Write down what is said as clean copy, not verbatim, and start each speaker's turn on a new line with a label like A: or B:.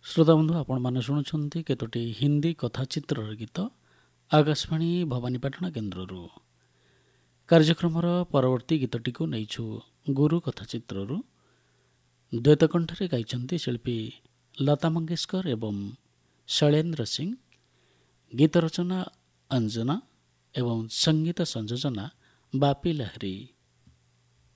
A: ଶ୍ରୋତାବନ୍ଧୁ ଆପଣମାନେ ଶୁଣୁଛନ୍ତି କେତୋଟି ହିନ୍ଦୀ କଥାଚିତ୍ରର ଗୀତ ଆକାଶବାଣୀ ଭବାନୀପାଟଣା କେନ୍ଦ୍ରରୁ। କାର୍ଯ୍ୟକ୍ରମର ପରବର୍ତ୍ତୀ ଗୀତଟିକୁ ନେଇଛୁ ଗୁରୁ କଥାଚିତ୍ରରୁ। ଦ୍ୱୈତକଣ୍ଠରେ ଗାଇଛନ୍ତି ଶିଳ୍ପୀ ଲତା ମଙ୍ଗେଶକର ଏବଂ ଶୈଳେନ୍ଦ୍ର ସିଂ। ଗୀତ ରଚନା ଅଞ୍ଜନା ଏବଂ ସଙ୍ଗୀତ ସଂଯୋଜନା ବାପି ଲାହିରୀ।